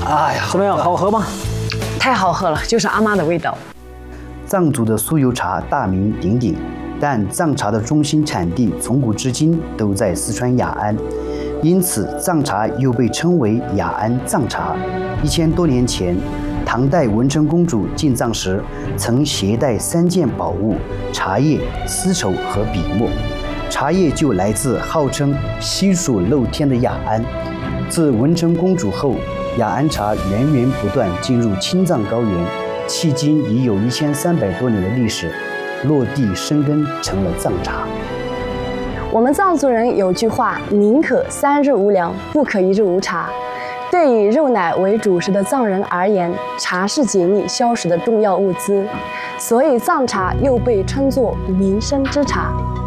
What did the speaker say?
哎呀， 怎么样，好喝吗？ 太好喝了，就是阿妈的味道。 藏族的酥油茶大名鼎鼎，但藏茶的中心产地从古至今都在四川雅安，因此藏茶又被称为雅安藏茶。1000多年前，唐代文成公主进藏时，曾携带3件宝物：茶叶、丝绸和笔墨。茶叶就来自号称西蜀漏天的雅安。自文成公主后，雅安茶源源不断进入青藏高原，迄今已有1300多年的历史，落地生根成了藏茶。 我们藏族人有句话：宁可3日无粮，不可1日无茶。对以肉奶为主食的藏人而言，茶是解腻消食的重要物资，所以藏茶又被称作民生之茶。